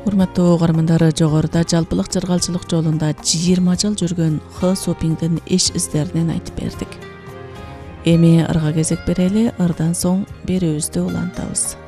Урматтуу угармандар, жогоруда жалпылык жаргалчылык жолунда 20 жыл жүргөн Хэ Сопиңдин эш издеринен айтып бердик. Эми ырга кезек берели, ырдан соң берүүбүздү улантабыз.